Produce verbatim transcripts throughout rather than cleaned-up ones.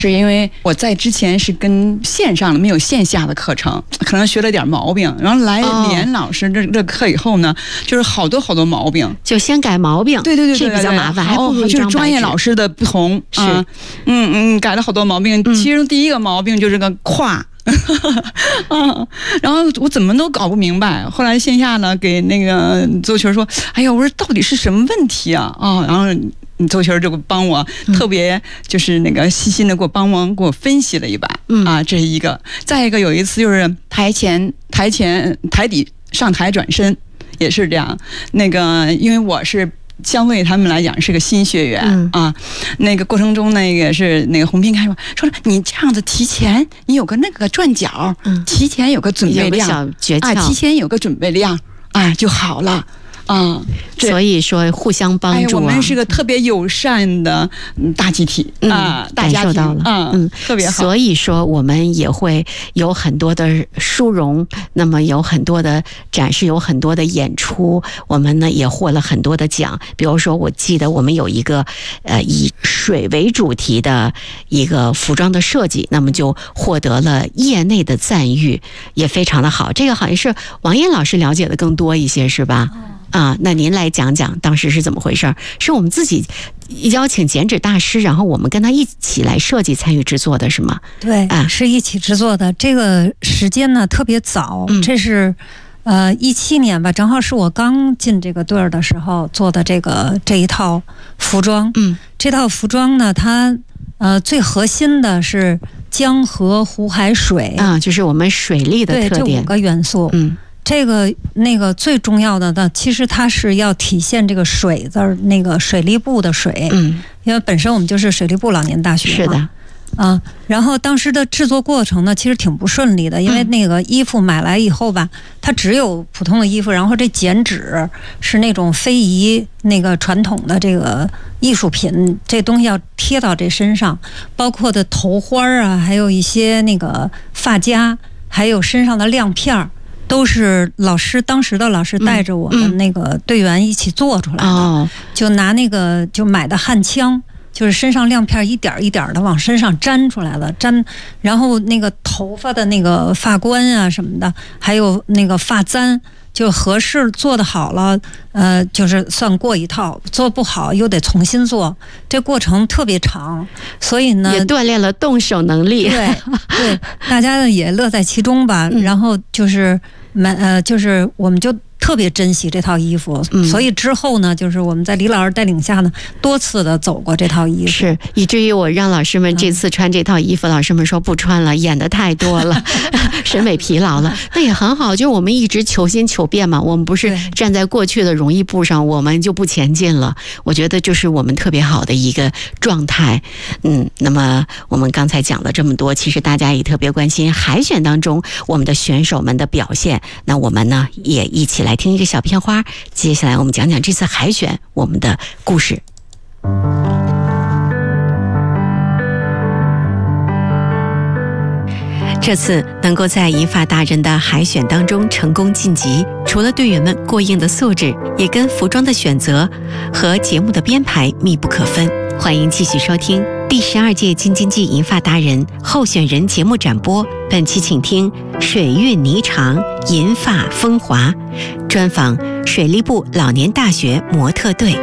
是因为我在之前是跟线上的没有线下的课程，可能学了点毛病，然后来连老师这这课以后呢，就是好多好多毛病， 就先改毛病， 对对对对， 这比较麻烦，还不如一张白纸。 就是专业老师的不同， 是， 嗯嗯嗯，改了好多毛病，其中第一个毛病就是个跨。嗯，然后我怎么都搞不明白，后来线下呢给那个周群说，哎呀，我说到底是什么问题啊啊，然后周群就帮我特别就是那个细心的给我帮忙给我分析了一把，嗯啊，这是一个。再一个有一次就是台前台前台底上台转身也是这样，那个因为我是。相对他们来讲是个新学员、嗯、啊，那个过程中那个是那个洪斌开说说你这样子提前你有个那个转角，嗯、提前有个准备量， 有个小诀窍啊，提前有个准备量啊就好了。啊、嗯， 所以说互相帮助、啊哎。我们是个特别友善的大集体、嗯、啊，大家庭感受到了， 嗯嗯，特别好。 所以说我们也会有很多的殊荣，那么有很多的展示，有很多的演出，我们呢也获了很多的奖。比如说，我记得我们有一个呃以水为主题的一个服装的设计，那么就获得了业内的赞誉，也非常的好。这个好像是王燕老师了解的更多一些，是吧？嗯啊，那您来讲讲当时是怎么回事？是我们自己邀请剪纸大师，然后我们跟他一起来设计、参与制作的，是吗？ 对，啊，是一起制作的。这个时间呢特别早，嗯、这是呃一七年吧，正好是我刚进这个队儿的时候做的这个这一套服装。嗯，这套服装呢，它呃最核心的是江河湖海水啊，就是我们水利的特点， 对，这五个元素。嗯。这个那个最重要的呢，其实它是要体现这个水字儿，那个水利部的水，嗯，因为本身我们就是水利部老年大学嘛， 是的， 啊，然后当时的制作过程呢，其实挺不顺利的，因为那个衣服买来以后吧，它只有普通的衣服，然后这剪纸是那种非遗那个传统的这个艺术品，这东西要贴到这身上，包括的头花啊，还有一些那个发夹，还有身上的亮片儿。都是老师当时的老师带着我们那个队员一起做出来的，嗯嗯、就拿那个就买的焊枪，就是身上亮片一点一点的往身上粘出来了，粘，然后那个头发的那个发冠啊什么的，还有那个发簪，就合适做得好了，呃，就是算过一套；做不好又得重新做，这过程特别长，所以呢， 也锻炼了动手能力。 对对，大家呢也乐在其中吧。嗯、然后就是满呃，就是我们就特别珍惜这套衣服，嗯、所以之后呢，就是我们在李老师带领下呢，多次的走过这套衣服， 是以至于我让老师们这次穿这套衣服，嗯、老师们说不穿了，演的太多了，审美疲劳了。那也很好，就是我们一直求新求变嘛，我们不是站在过去的容易步上，我们就不前进了。我觉得就是我们特别好的一个状态。嗯，那么我们刚才讲了这么多，其实大家也特别关心海选当中我们的选手们的表现。那我们呢也一起来听一个小片花，接下来我们讲讲这次海选我们的故事。这次能够在银发达人的海选当中成功晋级，除了队员们过硬的素质，也跟服装的选择和节目的编排密不可分。欢迎继续收听第十二届京津冀银发达人候选人节目展播，本期请听水韵霓裳，银发风华，专访水利部老年大学模特队。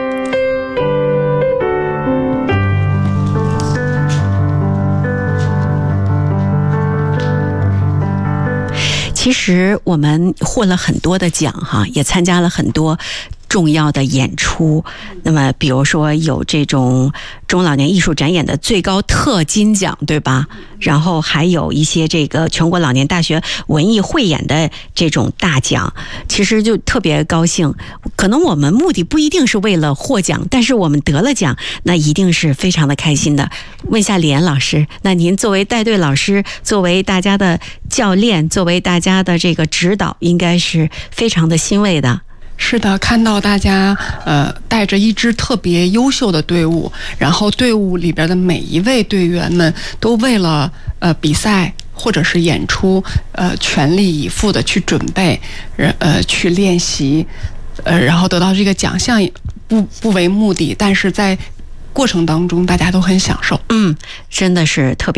其实我们获了很多的奖哈，也参加了很多重要的演出。那么比如说有这种中老年艺术展演的最高特金奖，对吧？然后还有一些这个全国老年大学文艺汇演的这种大奖，其实就特别高兴。可能我们目的不一定是为了获奖，但是我们得了奖，那一定是非常的开心的。问一下李岩老师，那您作为带队老师，作为大家的教练，作为大家的这个指导，应该是非常的欣慰的。 是的，看到大家呃带着一支特别优秀的队伍，然后队伍里边的每一位队员们都为了呃比赛或者是演出呃全力以赴的去准备，呃去练习，呃然后得到这个奖项不不为目的，但是在过程当中大家都很享受。 嗯，真的是特别。